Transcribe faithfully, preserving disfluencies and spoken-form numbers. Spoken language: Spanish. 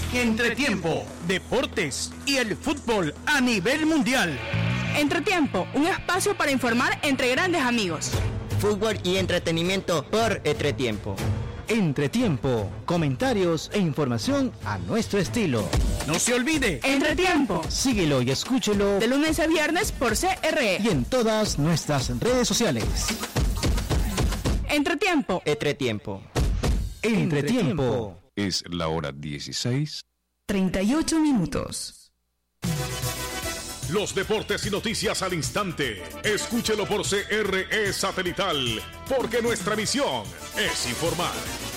Entretiempo, deportes y el fútbol a nivel mundial. Entretiempo, un espacio para informar entre grandes amigos. Fútbol y entretenimiento por Entretiempo. Entretiempo, comentarios e información a nuestro estilo. No se olvide, Entretiempo. Síguelo y escúchelo de lunes a viernes por C R E y en todas nuestras redes sociales. Entretiempo. Entretiempo. Entretiempo. Es la hora dieciséis. treinta y ocho minutos. Los deportes y noticias al instante. Escúchelo por C R E Satelital, porque nuestra misión es informar.